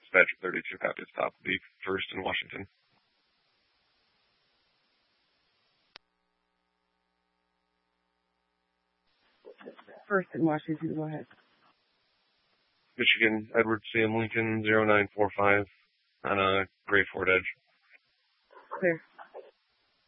Dispatcher 32, copy the top of the first in Washington. First in Washington, go ahead. Michigan, Edward Sam Lincoln, 0945 on a gray Ford Edge. Clear.